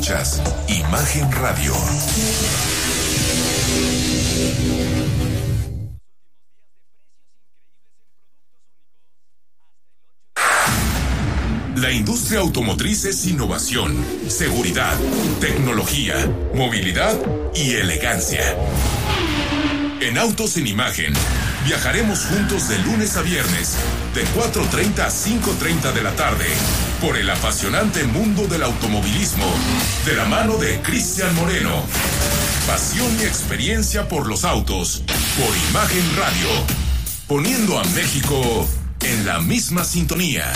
Escuchas Imagen Radio. La industria automotriz es innovación, seguridad, tecnología, movilidad y elegancia. En Autos en Imagen, viajaremos juntos de lunes a viernes, de 4:30 a 5:30 de la tarde, por el apasionante mundo del automovilismo, de la mano de Cristian Moreno. Pasión y experiencia por los autos, por Imagen Radio, poniendo a México en la misma sintonía.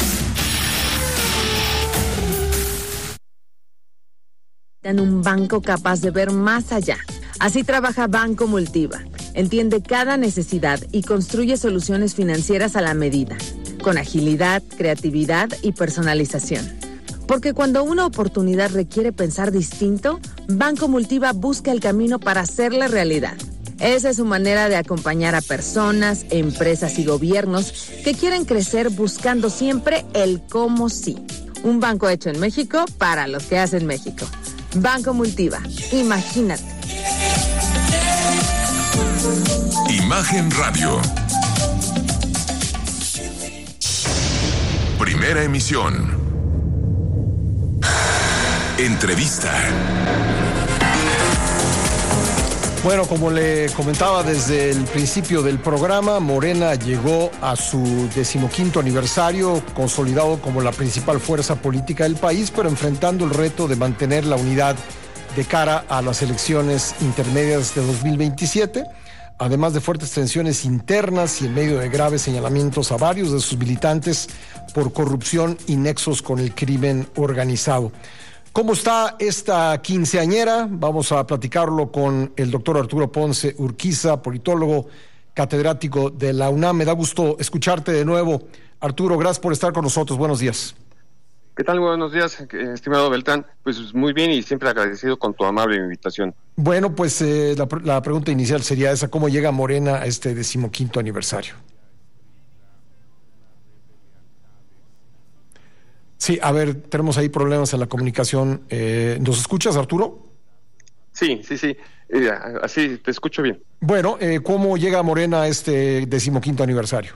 En un banco capaz de ver más allá. Así trabaja Banco Multiva. Entiende cada necesidad y construye soluciones financieras a la medida, con agilidad, creatividad y personalización. Porque cuando una oportunidad requiere pensar distinto, Banco Multiva busca el camino para hacerla realidad. Esa es su manera de acompañar a personas, empresas y gobiernos que quieren crecer buscando siempre el cómo sí. Un banco hecho en México para los que hacen México. Banco Multiva. Imagínate. Imagen Radio. Primera emisión. Entrevista. Bueno, como le comentaba desde el principio del programa, Morena llegó a su 15º aniversario, consolidado como la principal fuerza política del país, pero enfrentando el reto de mantener la unidad de cara a las elecciones intermedias de 2027, además de fuertes tensiones internas y en medio de graves señalamientos a varios de sus militantes por corrupción y nexos con el crimen organizado. ¿Cómo está esta quinceañera? Vamos a platicarlo con el doctor Arturo Ponce Urquiza, politólogo, catedrático de la UNAM. Me da gusto escucharte de nuevo. Arturo, gracias por estar con nosotros. Buenos días. ¿Qué tal? Buenos días, estimado Beltrán. Pues muy bien y siempre agradecido con tu amable invitación. Bueno, pues la pregunta inicial sería esa: ¿cómo llega Morena a este 15º aniversario? Sí, a ver, tenemos ahí problemas en la comunicación. ¿Nos escuchas, Arturo? Sí. Así te escucho bien. Bueno, ¿cómo llega Morena a este 15º aniversario?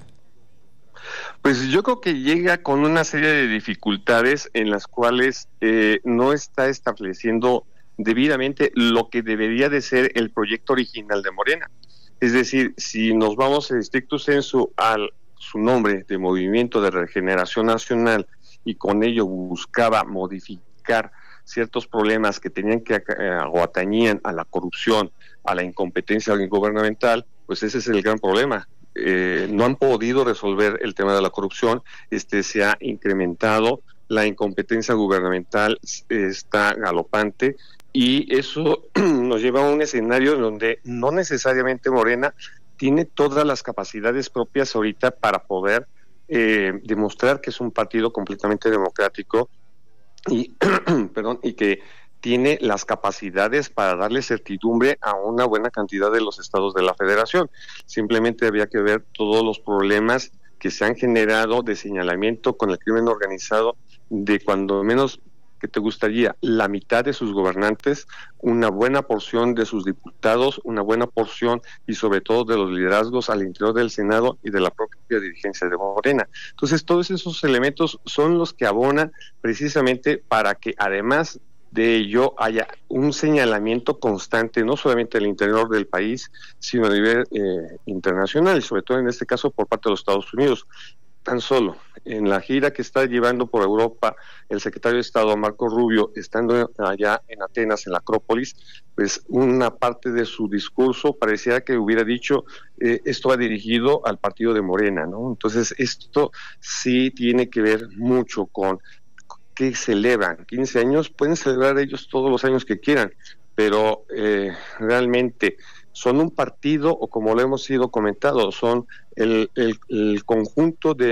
Pues yo creo que llega con una serie de dificultades en las cuales no está estableciendo debidamente lo que debería de ser el proyecto original de Morena. Es decir, si nos vamos en estricto sensu a su nombre de Movimiento de Regeneración Nacional, y con ello buscaba modificar ciertos problemas que tenían que o atañían a la corrupción, a la incompetencia gubernamental, pues ese es el gran problema. No han podido resolver el tema de la corrupción, se ha incrementado, la incompetencia gubernamental está galopante y eso nos lleva a un escenario en donde no necesariamente Morena tiene todas las capacidades propias ahorita para poder demostrar que es un partido completamente democrático y y que tiene las capacidades para darle certidumbre a una buena cantidad de los estados de la federación. Simplemente había que ver todos los problemas que se han generado de señalamiento con el crimen organizado, de cuando menos que te gustaría la mitad de sus gobernantes, una buena porción de sus diputados, una buena porción y sobre todo de los liderazgos al interior del Senado y de la propia dirigencia de Morena. Entonces todos esos elementos son los que abonan precisamente para que además de ello haya un señalamiento constante, no solamente al interior del país, sino a nivel internacional y sobre todo en este caso por parte de los Estados Unidos. Tan solo en la gira que está llevando por Europa el secretario de Estado Marco Rubio, estando allá en Atenas, en la Acrópolis, pues una parte de su discurso parecía que hubiera dicho esto va dirigido al partido de Morena, ¿no? Entonces esto sí tiene que ver mucho con que celebran 15 años, pueden celebrar ellos todos los años que quieran, pero realmente son un partido, o como lo hemos sido comentado, son el conjunto de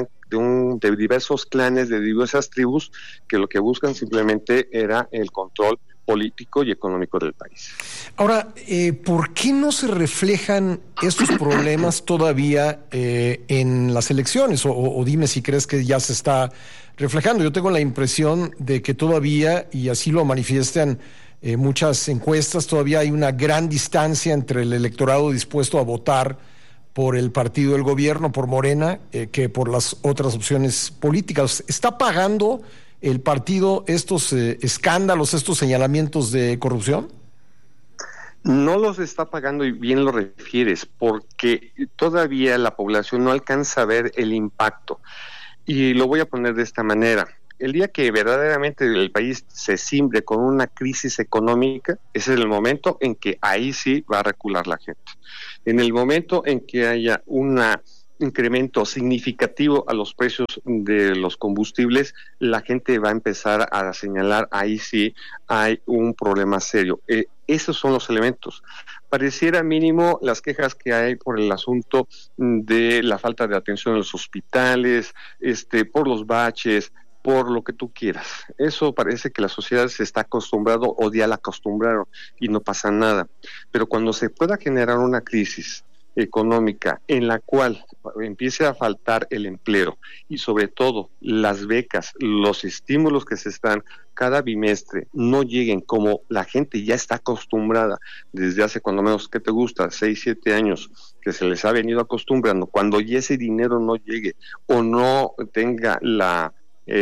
de diversos clanes, de diversas tribus, que lo que buscan simplemente era el control político y económico del país. Ahora, ¿por qué no se reflejan estos problemas todavía en las elecciones? O dime si crees que ya se está reflejando. Yo tengo la impresión de que todavía, y así lo manifiestan muchas encuestas, todavía hay una gran distancia entre el electorado dispuesto a votar por el partido del gobierno, por Morena, que por las otras opciones políticas. ¿Está pagando el partido estos escándalos, estos señalamientos de corrupción? No los está pagando, y bien lo refieres, porque todavía la población no alcanza a ver el impacto. Y lo voy a poner de esta manera. El día que verdaderamente el país se cimbre con una crisis económica, ese es el momento en que ahí sí va a recular la gente. En el momento en que haya un incremento significativo a los precios de los combustibles, la gente va a empezar a señalar, ahí sí hay un problema serio. Esos son los elementos. Pareciera mínimo las quejas que hay por el asunto de la falta de atención en los hospitales, por los baches, por lo que tú quieras. Eso parece que la sociedad se está acostumbrado o ya la acostumbraron y no pasa nada. Pero cuando se pueda generar una crisis económica en la cual empiece a faltar el empleo y sobre todo las becas, los estímulos que se están cada bimestre no lleguen como la gente ya está acostumbrada desde hace cuando menos, ¿qué te gusta? 6, 7 años que se les ha venido acostumbrando, cuando ya ese dinero no llegue o no tenga la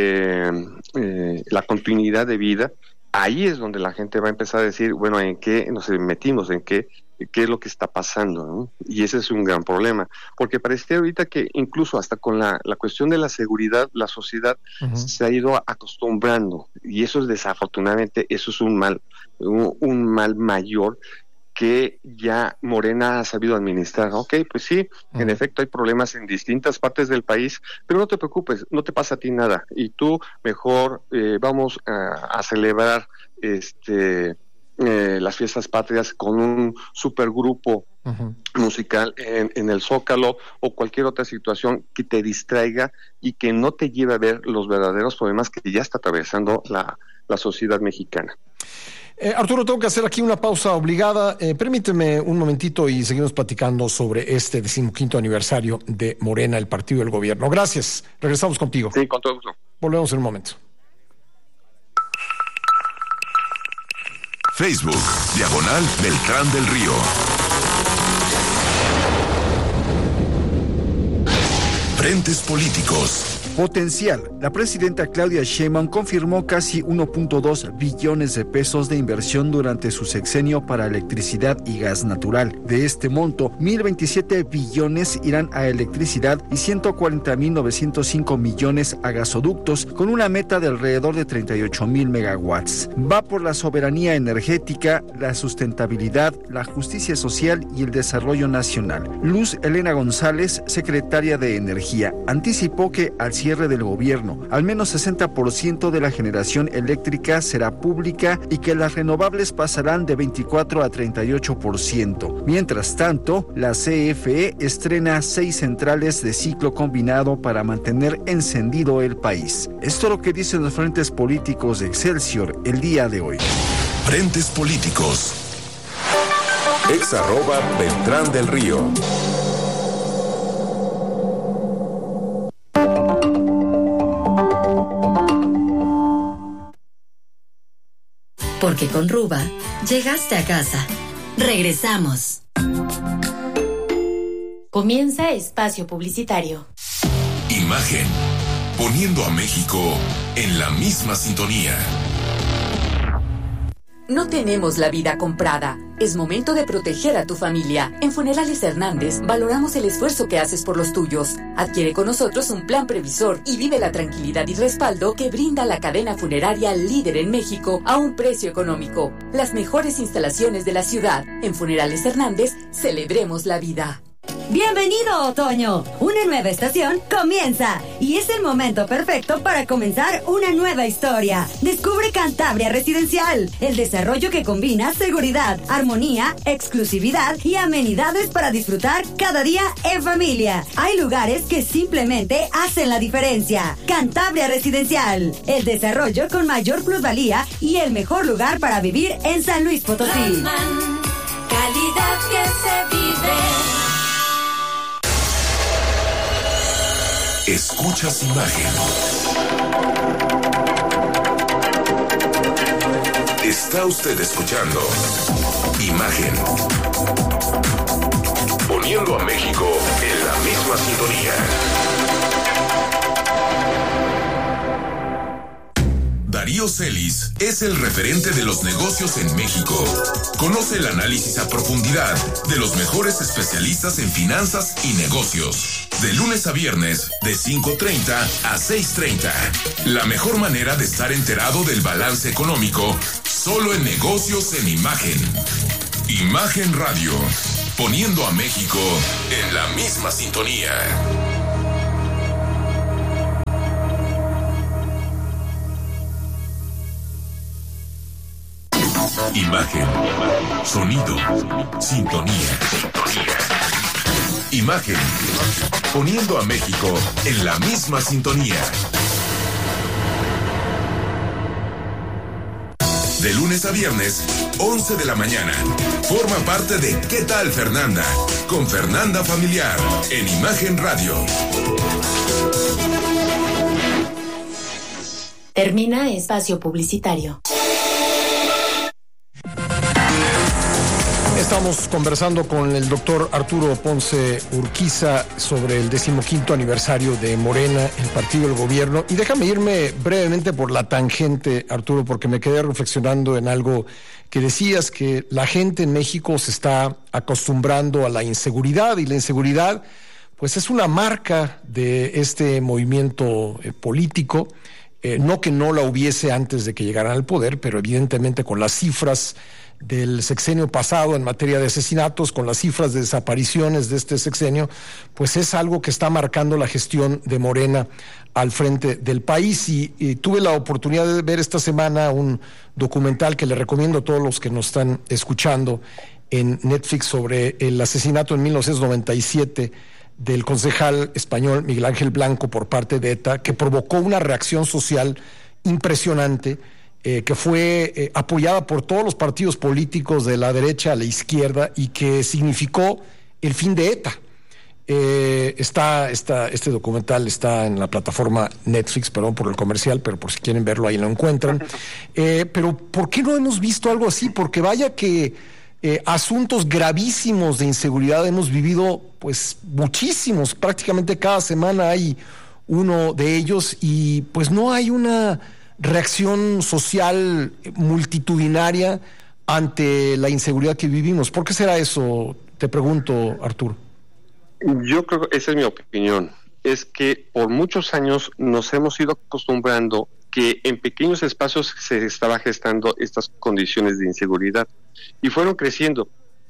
continuidad de vida, ahí es donde la gente va a empezar a decir, bueno, ¿en qué nos metimos? ¿En qué es lo que está pasando? ¿No? Y ese es un gran problema, porque parece ahorita que incluso hasta con la cuestión de la seguridad, la sociedad se ha ido acostumbrando, y eso es desafortunadamente, eso es un mal mayor que ya Morena ha sabido administrar. Ok, pues sí, en efecto hay problemas en distintas partes del país, pero no te preocupes, no te pasa a ti nada, y tú mejor vamos a celebrar las fiestas patrias con un supergrupo musical en el Zócalo o cualquier otra situación que te distraiga y que no te lleve a ver los verdaderos problemas que ya está atravesando la sociedad mexicana. Arturo, tengo que hacer aquí una pausa obligada. Permíteme un momentito y seguimos platicando sobre este 15º aniversario de Morena, el partido del gobierno. Gracias. Regresamos contigo. Sí, con todo gusto. Volvemos en un momento. Facebook, /Beltrán del Río. Frentes políticos. Potencial. La presidenta Claudia Sheinbaum confirmó casi 1.2 billones de pesos de inversión durante su sexenio para electricidad y gas natural. De este monto, 1.027 billones irán a electricidad y 140.905 millones a gasoductos, con una meta de alrededor de 38.000 megawatts. Va por la soberanía energética, la sustentabilidad, la justicia social y el desarrollo nacional. Luz Elena González, secretaria de Energía, anticipó que al cierre del gobierno, al menos 60% de la generación eléctrica será pública y que las renovables pasarán de 24 a 38%. Mientras tanto, la CFE estrena 6 centrales de ciclo combinado para mantener encendido el país. Esto es lo que dicen los frentes políticos de Excelsior el día de hoy. Frentes políticos. @Beltrán del Río. Porque con Ruba llegaste a casa. Regresamos. Comienza espacio publicitario. Imagen. Poniendo a México en la misma sintonía. No tenemos la vida comprada. Es momento de proteger a tu familia. En Funerales Hernández valoramos el esfuerzo que haces por los tuyos. Adquiere con nosotros un plan previsor y vive la tranquilidad y respaldo que brinda la cadena funeraria líder en México a un precio económico. Las mejores instalaciones de la ciudad. En Funerales Hernández, celebremos la vida. Bienvenido, otoño. Una nueva estación comienza y es el momento perfecto para comenzar una nueva historia. Descubre Cantabria Residencial, el desarrollo que combina seguridad, armonía, exclusividad y amenidades para disfrutar cada día en familia. Hay lugares que simplemente hacen la diferencia. Cantabria Residencial, el desarrollo con mayor plusvalía y el mejor lugar para vivir en San Luis Potosí. Rossmann, calidad que se vive. Escuchas Imagen. Está usted escuchando Imagen. Poniendo a México en la misma sintonía. Darío Celis es el referente de los negocios en México. Conoce el análisis a profundidad de los mejores especialistas en finanzas y negocios. De lunes a viernes, de 5:30 a 6:30. La mejor manera de estar enterado del balance económico, solo en Negocios en Imagen. Imagen Radio, poniendo a México en la misma sintonía. Imagen, sonido, sintonía. Imagen, poniendo a México en la misma sintonía. De lunes a viernes, 11 de la mañana. Forma parte de ¿Qué tal, Fernanda? Con Fernanda Familiar, en Imagen Radio. Termina espacio publicitario. Estamos conversando con el doctor Arturo Ponce Urquiza sobre el 15º aniversario de Morena, el partido del gobierno. Y déjame irme brevemente por la tangente, Arturo, porque me quedé reflexionando en algo que decías, que la gente en México se está acostumbrando a la inseguridad, y la inseguridad pues es una marca de este movimiento político. No que no la hubiese antes de que llegaran al poder, pero evidentemente con las cifras del sexenio pasado en materia de asesinatos, con las cifras de desapariciones de este sexenio, pues es algo que está marcando la gestión de Morena al frente del país. Y tuve la oportunidad de ver esta semana un documental que le recomiendo a todos los que nos están escuchando en Netflix sobre el asesinato en 1997 del concejal español Miguel Ángel Blanco por parte de ETA, que provocó una reacción social impresionante, que fue apoyada por todos los partidos políticos de la derecha a la izquierda y que significó el fin de ETA. Este documental está en la plataforma Netflix, perdón por el comercial, pero por si quieren verlo ahí lo encuentran. Pero ¿por qué no hemos visto algo así? Porque vaya que asuntos gravísimos de inseguridad hemos vivido pues muchísimos, prácticamente cada semana hay uno de ellos, y pues no hay una reacción social multitudinaria ante la inseguridad que vivimos. ¿Por qué será eso? Te pregunto, Arturo. Yo creo que esa es mi opinión. Es que por muchos años nos hemos ido acostumbrando que en pequeños espacios se estaba gestando estas condiciones de inseguridad y fueron creciendo.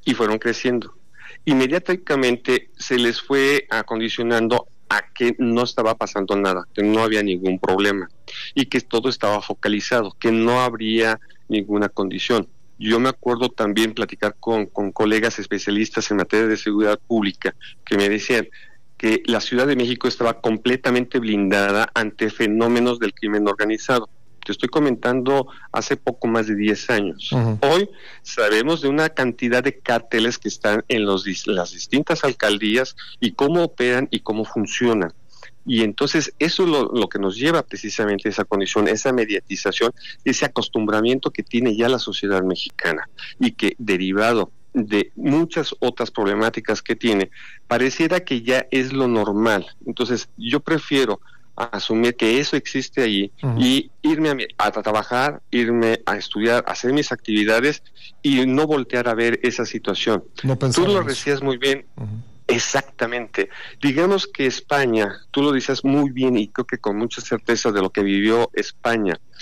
Inmediatamente se les fue acondicionando a que no estaba pasando nada, que no había ningún problema y que todo estaba focalizado, que no habría ninguna condición. Yo me acuerdo también platicar con colegas especialistas en materia de seguridad pública que me decían que la Ciudad de México estaba completamente blindada ante fenómenos del crimen organizado. Te estoy comentando hace poco más de 10 años. Uh-huh. Hoy sabemos de una cantidad de cárteles que están en las distintas alcaldías y cómo operan y cómo funcionan. Y entonces eso es lo que nos lleva precisamente a esa condición, esa mediatización, ese acostumbramiento que tiene ya la sociedad mexicana y que derivado de muchas otras problemáticas que tiene, pareciera que ya es lo normal. Entonces yo prefiero asumir que eso existe ahí, uh-huh, y irme a trabajar, irme a estudiar, hacer mis actividades y no voltear a ver esa situación. No tú lo decías muy bien. Uh-huh. Exactamente. Digamos que España, tú lo dices muy bien y creo que con mucha certeza de lo que vivió España,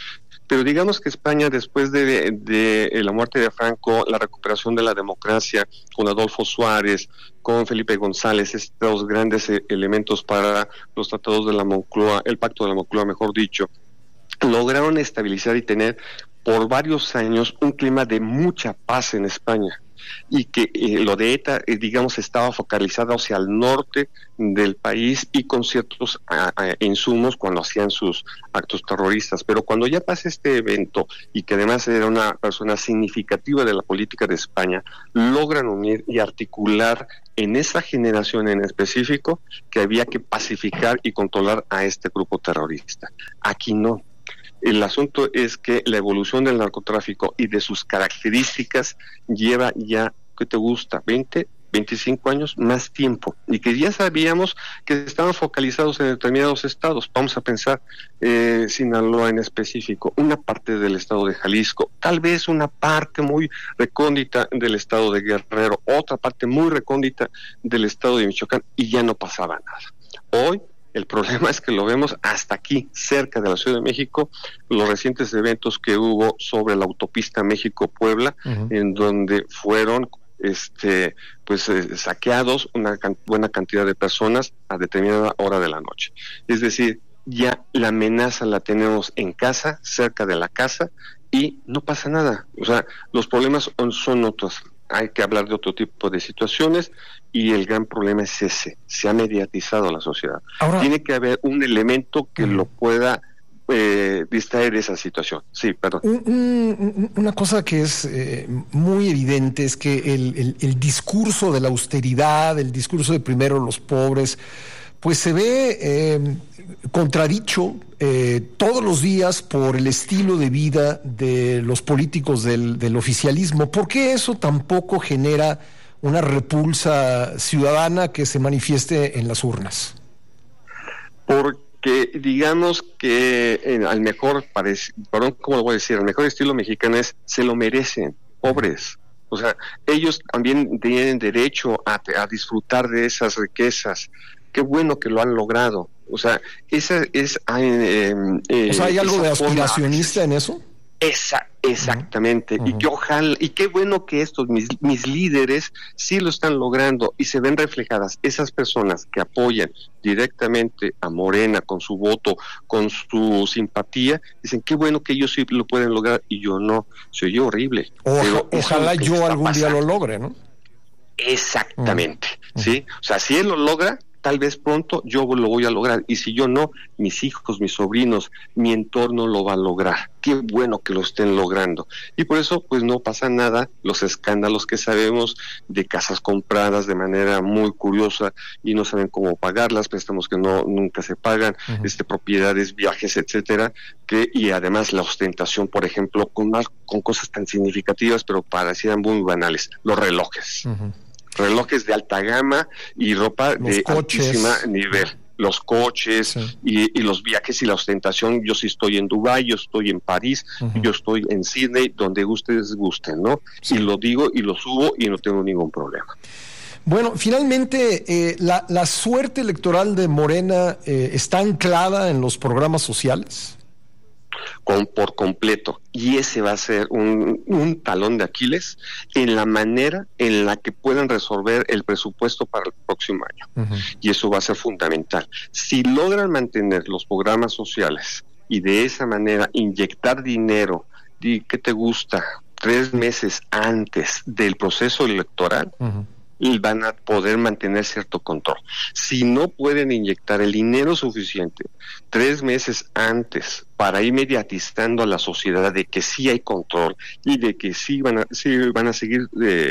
Pero digamos que España, después de la muerte de Franco, la recuperación de la democracia con Adolfo Suárez, con Felipe González, estos grandes elementos para los tratados de la Moncloa, el pacto de la Moncloa, mejor dicho, lograron estabilizar y tener por varios años un clima de mucha paz en España, y que lo de ETA, digamos, estaba focalizado hacia el norte del país y con ciertos insumos cuando hacían sus actos terroristas. Pero cuando ya pasa este evento, y que además era una persona significativa de la política de España, logran unir y articular en esa generación en específico que había que pacificar y controlar a este grupo terrorista. Aquí no. El asunto es que la evolución del narcotráfico y de sus características lleva ya, ¿qué te gusta? 20, 25 años, más tiempo, y que ya sabíamos que estaban focalizados en determinados estados. Vamos a pensar Sinaloa en específico, una parte del estado de Jalisco, tal vez una parte muy recóndita del estado de Guerrero, otra parte muy recóndita del estado de Michoacán, y ya no pasaba nada. Hoy el problema es que lo vemos hasta aquí, cerca de la Ciudad de México, los recientes eventos que hubo sobre la autopista México-Puebla, en donde fueron saqueados una buena cantidad de personas a determinada hora de la noche. Es decir, ya la amenaza la tenemos en casa, cerca de la casa, y no pasa nada. O sea, los problemas son otros. Hay que hablar de otro tipo de situaciones, y el gran problema es ese: se ha mediatizado la sociedad. Ahora, tiene que haber un elemento que lo pueda distraer esa situación. Sí, perdón. Una cosa que es muy evidente es que el discurso de la austeridad, el discurso de primero los pobres, pues se ve contradicho todos los días por el estilo de vida de los políticos del oficialismo. ¿Por qué eso tampoco genera una repulsa ciudadana que se manifieste en las urnas? Porque digamos que al mejor, ¿cómo lo voy a decir? El mejor estilo mexicano es: se lo merecen, pobres. O sea, ellos también tienen derecho a disfrutar de esas riquezas. Qué bueno que lo han logrado. O sea, esa es... ¿hay algo de aspiracionista en eso? Exactamente. Y que ojalá, y qué bueno que estos mis líderes sí lo están logrando, y se ven reflejadas esas personas que apoyan directamente a Morena con su voto, con su simpatía. Dicen, qué bueno que ellos sí lo pueden lograr y yo no. Se oye horrible. Ojalá yo algún día lo logre, ¿no? Exactamente. ¿Sí? O sea, si él lo logra, tal vez pronto yo lo voy a lograr, y si yo no, mis hijos, mis sobrinos, mi entorno lo va a lograr. Qué bueno que lo estén logrando. Y por eso pues no pasa nada, los escándalos que sabemos de casas compradas de manera muy curiosa y no saben cómo pagarlas, préstamos que nunca se pagan, propiedades, viajes, etcétera, y además la ostentación, por ejemplo, con cosas tan significativas pero parecían muy banales, los relojes. Relojes de alta gama y ropa de altísimo nivel. Los coches, sí. y los viajes y la ostentación. Yo sí estoy en Dubái, yo estoy en París, yo estoy en Sydney, donde ustedes gusten, ¿no? Sí. Y lo digo y lo subo y no tengo ningún problema. Bueno, finalmente, la suerte electoral de Morena está anclada en los programas sociales. Por completo, y ese va a ser un talón de Aquiles en la manera en la que puedan resolver el presupuesto para el próximo año, y eso va a ser fundamental. Si logran mantener los programas sociales y de esa manera inyectar dinero, ¿qué te gusta? 3 meses antes del proceso electoral, y van a poder mantener cierto control. Si no pueden inyectar el dinero suficiente 3 meses antes para ir mediatizando a la sociedad de que sí hay control y de que sí van a seguir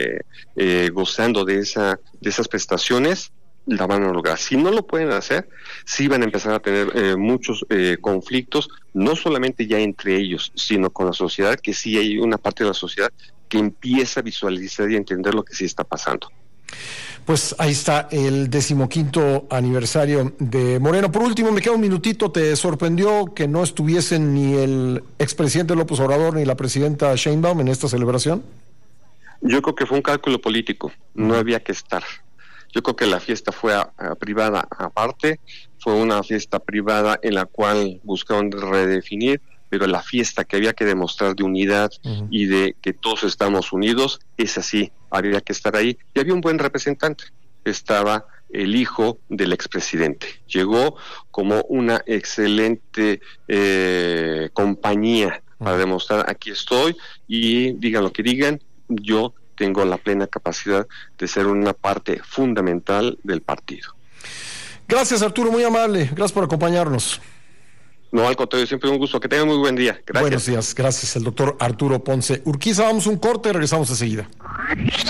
gozando de esas prestaciones, la van a lograr. Si no lo pueden hacer, sí van a empezar a tener muchos conflictos, no solamente ya entre ellos, sino con la sociedad, que sí hay una parte de la sociedad que empieza a visualizar y entender lo que sí está pasando. Pues ahí está el 15º aniversario de Morena. Por último, me queda un minutito. ¿Te sorprendió que no estuviesen ni el expresidente López Obrador ni la presidenta Sheinbaum en esta celebración? Yo creo que fue un cálculo político. No había que estar. Yo creo que la fiesta fue privada aparte. Fue una fiesta privada en la cual buscaron redefinir pero la fiesta que había que demostrar de unidad y de que todos estamos unidos, es así, había que estar ahí. Y había un buen representante, estaba el hijo del expresidente. Llegó como una excelente compañía para demostrar, aquí estoy, y digan lo que digan, yo tengo la plena capacidad de ser una parte fundamental del partido. Gracias, Arturo, muy amable. Gracias por acompañarnos. No, al contrario, siempre un gusto. Que tengan muy buen día. Gracias. Buenos días. Gracias, el doctor Arturo Ponce Urquiza. Vamos a un corte y regresamos enseguida.